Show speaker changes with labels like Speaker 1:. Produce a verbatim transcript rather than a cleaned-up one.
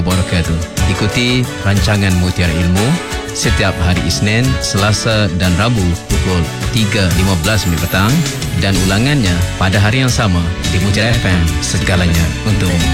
Speaker 1: wabarakatuh. Ikuti rancangan Mutiara Ilmu setiap hari Isnin, Selasa dan Rabu pukul tiga lima belas minit petang dan ulangannya pada hari yang sama di Mutiara F M. Segalanya untukmu.